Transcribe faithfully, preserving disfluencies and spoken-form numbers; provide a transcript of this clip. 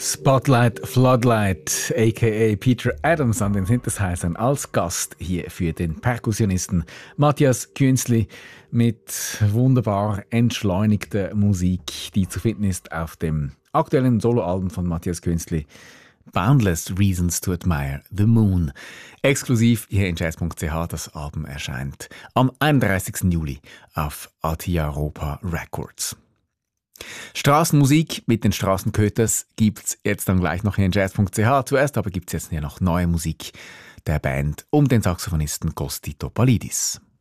Spotlight Floodlight, aka Peter Adams an den Synthesizern als Gast hier für den Perkussionisten Matthias Künzli mit wunderbar entschleunigter Musik, die zu finden ist auf dem aktuellen Soloalbum von Matthias Künzli Boundless Reasons to Admire the Moon. Exklusiv hier in jazz punkt c h. Das Album erscheint am einunddreißigsten Juli auf Atiaropa Records. Straßenmusik mit den Straßenköters gibt's jetzt dann gleich noch hier in jazz punkt c h. Zuerst aber gibt's jetzt hier noch neue Musik der Band um den Saxophonisten Kosti Topalidis.